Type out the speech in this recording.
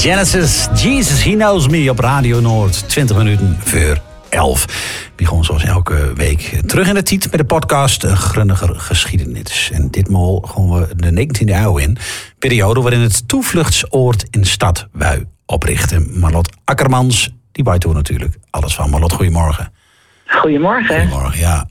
Genesis, Jesus, He Knows Me op Radio Noord. 20 minuten voor 11. Die gewoon zoals elke week terug in de tijd met de podcast Grunniger Geschiedenis. En ditmaal gaan we de 19e eeuw in. Periode waarin het toevluchtsoord in de stad Bui oprichten. Marlot Akkermans, die bij toen natuurlijk alles van. Marlot, goedemorgen. Goedemorgen. Goedemorgen, ja.